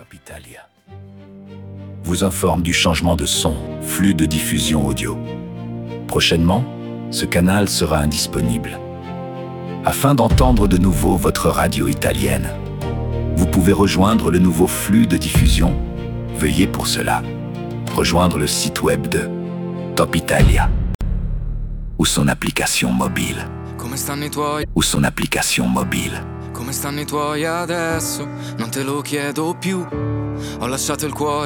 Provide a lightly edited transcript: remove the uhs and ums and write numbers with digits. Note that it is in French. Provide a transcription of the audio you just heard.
Top Italia vous informe du changement de son, flux de diffusion audio. Prochainement, ce canal sera indisponible. Afin d'entendre de nouveau votre radio italienne, vous pouvez rejoindre le nouveau flux de diffusion. Veuillez pour cela rejoindre le site web de Top Italia ou son application mobile. Come stanno i tuoi? Ou son application mobile. Come stanno i tuoi adesso? Non te lo chiedo più. Ho lasciato il cuore